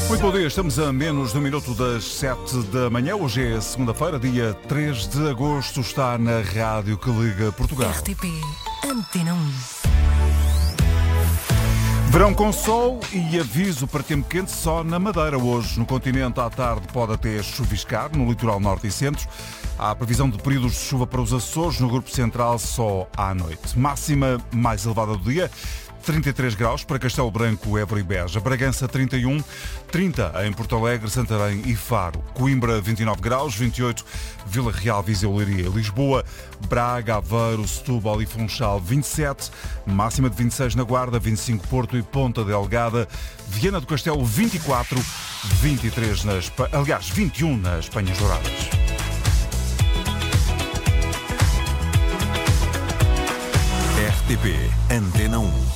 Muito bom dia, estamos a menos de um minuto das 7 da manhã. Hoje é segunda-feira, dia 3 de agosto. Está na rádio que liga Portugal. RTP Antena 1. Verão com sol e aviso para tempo quente só na Madeira. Hoje, no continente, à tarde pode até chuviscar, no litoral norte e centro. Há previsão de períodos de chuva para os Açores, no grupo central só à noite. Máxima mais elevada do dia, 33 graus para Castelo Branco, Évora e Beja. Bragança 31, 30 em Porto Alegre, Santarém e Faro. Coimbra 29 graus, 28 Vila Real, Viseu, Leiria e Lisboa. Braga, Aveiro, Setúbal e Funchal 27, máxima de 26 na Guarda, 25 Porto e Ponta Delgada. Viana do Castelo 24, 23 aliás 21 nas Penhas Douradas. RTP Antena 1.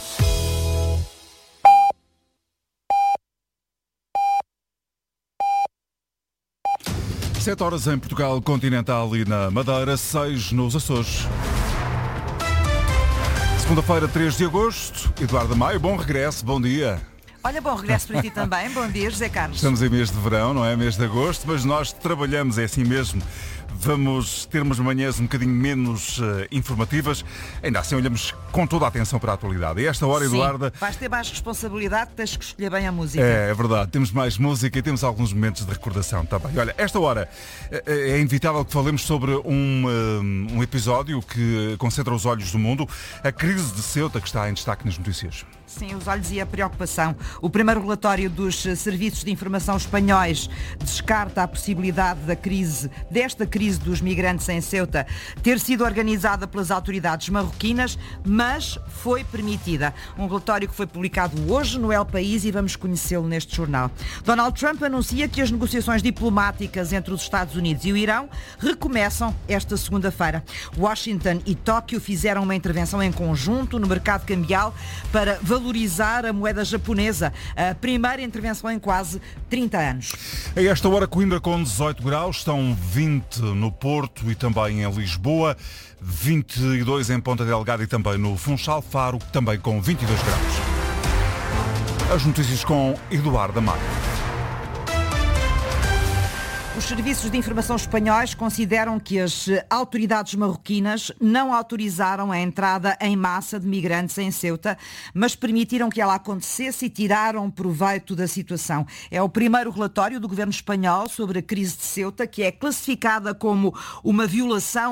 7 horas em Portugal continental e na Madeira, 6 nos Açores. Segunda-feira, 3 de agosto. Eduardo Maio, bom regresso, bom dia. Olha, bom regresso para ti também. Bom dia, José Carlos. Estamos em mês de verão, não é? Mês de agosto, mas nós trabalhamos, é assim mesmo. Vamos ter umas manhãs um bocadinho menos informativas. Ainda assim olhamos com toda a atenção para a atualidade. E esta hora, Sim, Eduarda... vais ter mais responsabilidade, tens que escolher bem a música. É verdade, temos mais música e temos alguns momentos de recordação também. Olha, esta hora é inevitável que falemos sobre um episódio que concentra os olhos do mundo, a crise de Ceuta, que está em destaque nas notícias. Sim, os olhos e a preocupação. O primeiro relatório dos serviços de informação espanhóis descarta a possibilidade desta crise dos migrantes em Ceuta ter sido organizada pelas autoridades marroquinas, mas foi permitida. Um relatório que foi publicado hoje no El País e vamos conhecê-lo neste jornal. Donald Trump anuncia que as negociações diplomáticas entre os Estados Unidos e o Irão recomeçam esta segunda-feira. Washington e Tóquio fizeram uma intervenção em conjunto no mercado cambial para valorizar a moeda japonesa, a primeira intervenção em quase 30 anos. A esta hora, Coimbra com 18 graus, estão 20 no Porto e também em Lisboa, 22 em Ponta Delgada e também no Funchal. Faro, também com 22 graus. As notícias com Eduardo Maio. Os serviços de informação espanhóis consideram que as autoridades marroquinas não autorizaram a entrada em massa de migrantes em Ceuta, mas permitiram que ela acontecesse e tiraram proveito da situação. É o primeiro relatório do governo espanhol sobre a crise de Ceuta, que é classificada como uma violação